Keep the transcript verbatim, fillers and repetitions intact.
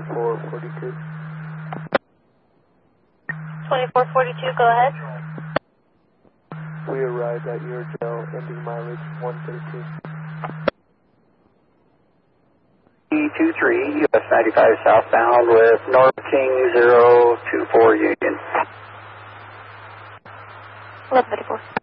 twenty-four forty-two. twenty-four forty-two, go ahead. We arrived at your jail, ending mileage one thirteen. E two three, U S ninety-five southbound with North King zero two four Union. eleven thirty-four.